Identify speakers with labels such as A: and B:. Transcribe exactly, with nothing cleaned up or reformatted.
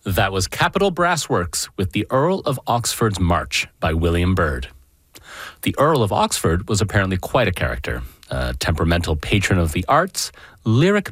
A: That was Capitol Brass Works with The Earl of Oxford's March by William Byrd. The Earl of Oxford was apparently quite a character, a temperamental patron of the arts, lyric